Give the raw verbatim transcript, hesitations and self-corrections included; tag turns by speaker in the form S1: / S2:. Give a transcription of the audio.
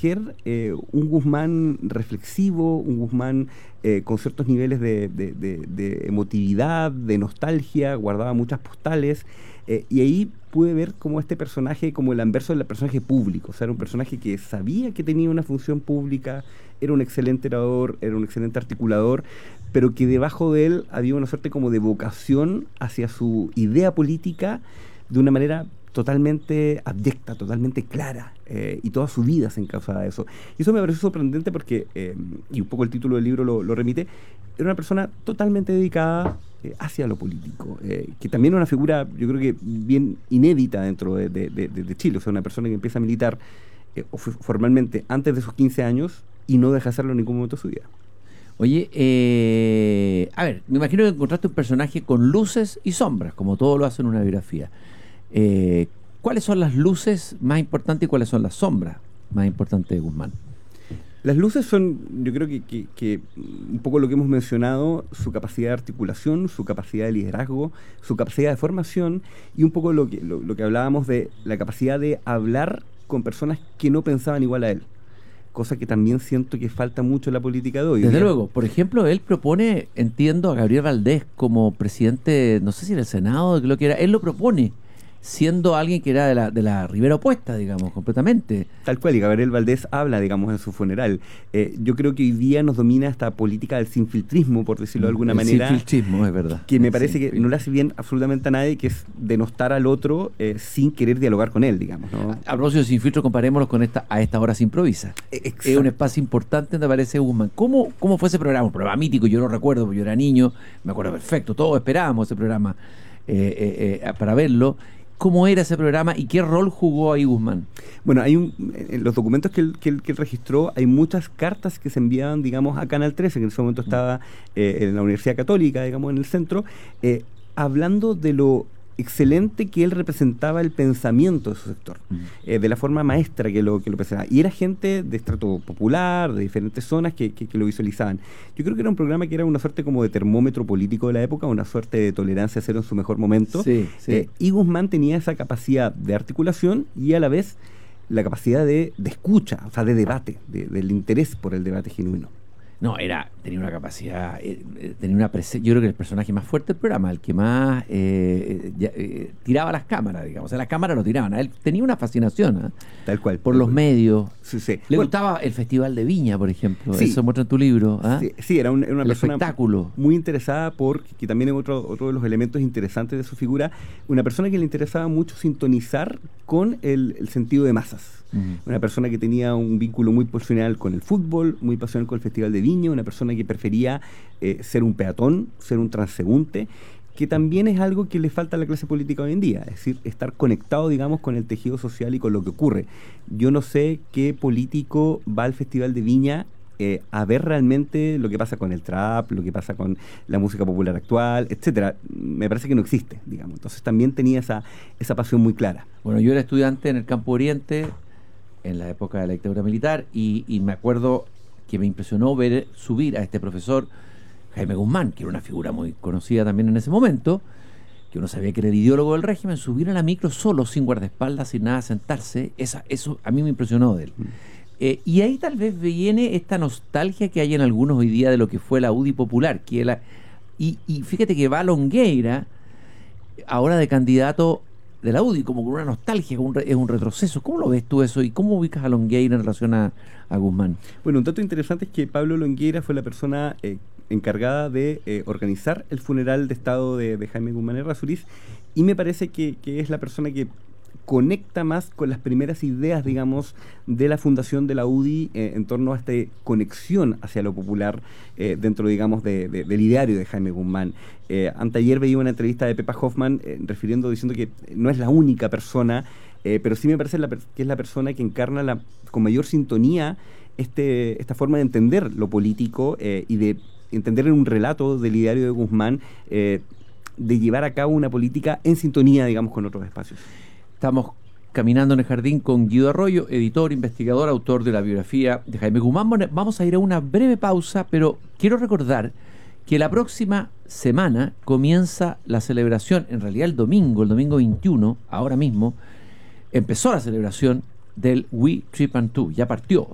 S1: proteger eh, un Guzmán reflexivo, un Guzmán eh, con ciertos niveles de, de, de, de emotividad, de nostalgia, guardaba muchas postales, eh, y ahí pude ver como este personaje, como el anverso del personaje público, o sea, era un personaje que sabía que tenía una función pública, era un excelente orador, era un excelente articulador, pero que debajo de él había una suerte como de vocación hacia su idea política de una manera totalmente abyecta, totalmente clara, eh, y toda su vida se encauzaba de eso. Y eso me pareció sorprendente porque, eh, y un poco el título del libro lo, lo remite, era una persona totalmente dedicada eh, hacia lo político, eh, que también es una figura, yo creo que bien inédita dentro de, de, de, de Chile, o sea, una persona que empieza a militar eh, formalmente antes de sus quince años y no deja de hacerlo en ningún momento de su vida.
S2: Oye, eh, a ver, me imagino que encontraste un personaje con luces y sombras, como todo lo hace en una biografía. Eh, ¿Cuáles son las luces más importantes y cuáles son las sombras más importantes de Guzmán?
S1: Las luces son, yo creo que, que, que un poco lo que hemos mencionado, su capacidad de articulación, su capacidad de liderazgo, su capacidad de formación y un poco lo que, lo, lo que hablábamos de la capacidad de hablar con personas que no pensaban igual a él. Cosa que también siento que falta mucho en la política de hoy.
S2: Desde luego, por ejemplo, él propone, entiendo, a Gabriel Valdés como presidente, no sé si del Senado, de lo que era, él lo propone, siendo alguien que era de la, de la ribera opuesta, digamos, completamente.
S1: Tal cual, y Gabriel Valdés habla, digamos, en su funeral. Eh, yo creo que hoy día nos domina esta política del sinfiltrismo, por decirlo de alguna
S2: el
S1: manera.
S2: Sinfiltrismo, es verdad.
S1: Que me parece que no le hace bien absolutamente a nadie, que es denostar al otro eh, sin querer dialogar con él, digamos, ¿no?
S2: A, a propósito de Sin Filtro, comparémoslo con esta A Esta Hora Se Improvisa.
S1: Exacto.
S2: Es un espacio importante donde aparece Guzmán. ¿Cómo, cómo fue ese programa? Un programa mítico, yo lo recuerdo, porque yo era niño, me acuerdo perfecto, todos esperábamos ese programa eh, eh, eh, para verlo. ¿Cómo era ese programa y qué rol jugó ahí Guzmán?
S1: Bueno, hay un, en los documentos que él, que, él, que él registró hay muchas cartas que se enviaban, digamos, a Canal trece, que en ese momento estaba eh, en la Universidad Católica, digamos, en el centro, eh, hablando de lo excelente que él representaba el pensamiento de su sector, uh-huh. eh, de la forma maestra que lo, que lo presentaba. Y era gente de estrato popular, de diferentes zonas que, que, que lo visualizaban. Yo creo que era un programa que era una suerte como de termómetro político de la época, una suerte de tolerancia cero en su mejor momento.
S2: Sí, sí.
S1: Eh, y Guzmán tenía esa capacidad de articulación y a la vez la capacidad de, de escucha, o sea, de debate, de, del interés por el debate genuino.
S2: No, era, tenía una capacidad, eh, tenía una presencia, yo creo que el personaje más fuerte del programa, el que más eh, ya, eh, tiraba las cámaras, digamos, o sea, las cámaras lo tiraban, a él tenía una fascinación, ¿eh?
S1: Tal cual.
S2: Por
S1: tal
S2: los
S1: cual.
S2: medios.
S1: Sí, sí.
S2: Le
S1: Bueno,
S2: gustaba el Festival de Viña, por ejemplo,
S1: sí.
S2: eso muestra en tu libro. ¿eh?
S1: Sí, sí, era, un, era una
S2: el
S1: persona
S2: espectáculo.
S1: Muy interesada por, que también es otro, otro de los elementos interesantes de su figura, una persona que le interesaba mucho sintonizar con el, el sentido de masas. Uh-huh. Una persona que tenía un vínculo muy pasional con el fútbol, muy pasional con el Festival de Viña, una persona que prefería eh, ser un peatón, ser un transeúnte, que también es algo que le falta a la clase política hoy en día, es decir, estar conectado, digamos, con el tejido social y con lo que ocurre. Yo no sé qué político va al Festival de Viña eh, a ver realmente lo que pasa con el trap, lo que pasa con la música popular actual, etcétera. Me parece que no existe, digamos. Entonces también tenía esa, esa pasión muy clara.
S2: Bueno, yo era estudiante en el Campo Oriente, en la época de la dictadura militar, y, y me acuerdo que me impresionó ver subir a este profesor Jaime Guzmán, que era una figura muy conocida también en ese momento, que uno sabía que era el ideólogo del régimen, subir a la micro solo, sin guardaespaldas, sin nada, sentarse. Esa, eso a mí me impresionó de él. Mm. Eh, y ahí tal vez viene esta nostalgia que hay en algunos hoy día de lo que fue la U D I popular. Que la, y, y fíjate que va Longueira, ahora de candidato de la U D I, como con una nostalgia, como un re, es un retroceso. ¿Cómo lo ves tú eso y cómo ubicas a Longueira en relación a, a Guzmán?
S1: Bueno, un dato interesante es que Pablo Longueira fue la persona eh, encargada de eh, organizar el funeral de Estado de, de Jaime Guzmán Errázuriz, y me parece que, que es la persona que conecta más con las primeras ideas, digamos, de la fundación de la U D I eh, en torno a esta conexión hacia lo popular eh, dentro, digamos, de, de, del ideario de Jaime Guzmán. Eh, anteayer veía una entrevista de Pepa Hoffman eh, refiriendo, diciendo que no es la única persona, eh, pero sí me parece la, que es la persona que encarna la, con mayor sintonía este, esta forma de entender lo político eh, y de entender en un relato del ideario de Guzmán, eh, de llevar a cabo una política en sintonía, digamos, con otros espacios.
S2: Estamos caminando en el jardín con Guido Arroyo, editor, investigador, autor de la biografía de Jaime Guzmán. Bueno, vamos a ir a una breve pausa, pero quiero recordar que la próxima semana comienza la celebración, en realidad el domingo, el domingo veintiuno, ahora mismo, empezó la celebración del We Trip and Two, ya partió.